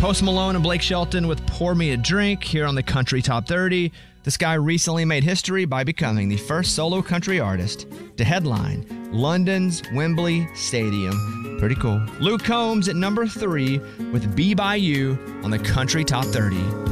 Post Malone and Blake Shelton with Pour Me a Drink here on the Country Top 30. This guy recently made history by becoming the first solo country artist to headline London's Wembley Stadium. Pretty cool. Luke Combs at number 3 with Be By You on the Country Top 30.